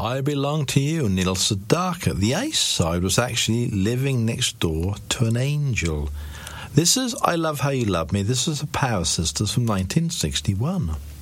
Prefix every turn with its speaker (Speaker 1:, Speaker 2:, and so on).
Speaker 1: I Belong to You, Neil Sedaka. The A side was actually Living Next Door to an Angel. This is I Love How You Love Me. This is the Power Sisters from 1961.